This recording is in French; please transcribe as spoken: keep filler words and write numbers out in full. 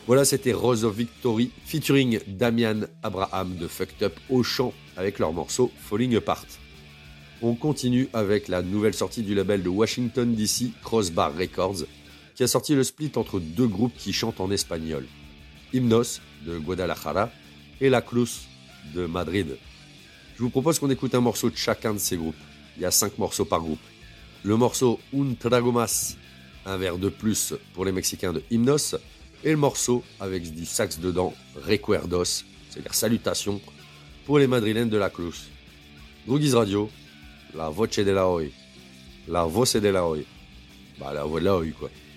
Voilà, c'était Rose of Victory featuring Damian Abraham de Fucked Up au chant avec leur morceau Falling Apart. On continue avec la nouvelle sortie du label de Washington D C, Crossbar Records, qui a sorti le split entre deux groupes qui chantent en espagnol. Hymnos de Guadalajara et La Cruz de Madrid. Je vous propose qu'on écoute un morceau de chacun de ces groupes. Il y a cinq morceaux par groupe. Le morceau Un Trago Más, un verre de plus pour les Mexicains de Hymnos, et le morceau avec du sax dedans, Recuerdos, c'est-à-dire salutations, pour les madrilènes de La Cruz. Droogies Radio, la voce de la hoy. La voce de la hoy. Bah la voix de la hoy quoi.